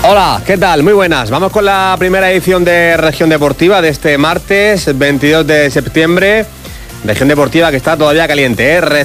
Hola, ¿qué tal? Muy buenas. Vamos con la primera edición de Región Deportiva de este martes 22 de septiembre. Región Deportiva que está todavía caliente,